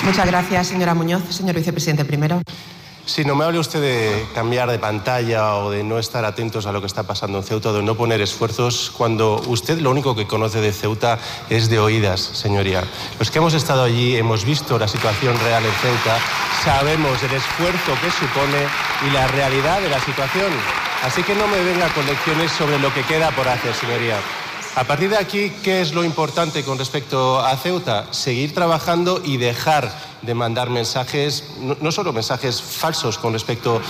Muchas gracias, señora Muñoz. Señor vicepresidente, primero. Sí, no me hable usted de cambiar de pantalla o de no estar atentos a lo que está pasando en Ceuta, de no poner esfuerzos, cuando usted lo único que conoce de Ceuta es de oídas, señoría. Los que hemos estado allí hemos visto la situación real en Ceuta, sabemos el esfuerzo que supone y la realidad de la situación. Así que no me venga con lecciones sobre lo que queda por hacer, señoría. A partir de aquí, ¿qué es lo importante con respecto a Ceuta? Seguir trabajando y dejar de mandar mensajes, no solo mensajes falsos con respecto